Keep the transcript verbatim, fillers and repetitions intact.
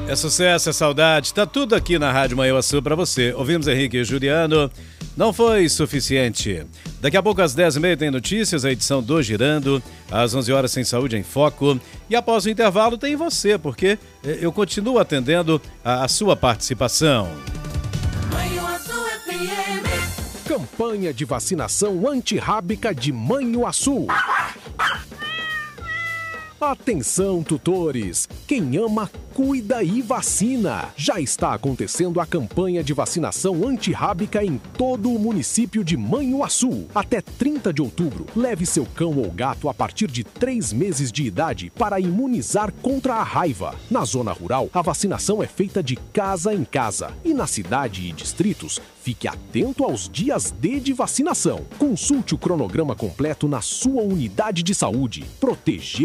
É sucesso, é saudade, tá tudo aqui na Rádio Manhuaçu pra você. Ouvimos Henrique e Juliano, não foi suficiente. Daqui a pouco às dez e meia tem notícias, a edição do Girando, às onze horas tem Saúde em Foco. E após o intervalo tem você, porque eu continuo atendendo a, a sua participação. Manhuaçu F M. Campanha de vacinação antirrábica de Manhuaçu. Atenção, tutores! Quem ama, cuida e vacina! Já está acontecendo a campanha de vacinação antirrábica em todo o município de Manhuaçu. Até trinta de outubro, leve seu cão ou gato a partir de três meses de idade para imunizar contra a raiva. Na zona rural, a vacinação é feita de casa em casa. E na cidade e distritos, fique atento aos dias D de vacinação. Consulte o cronograma completo na sua unidade de saúde. Proteger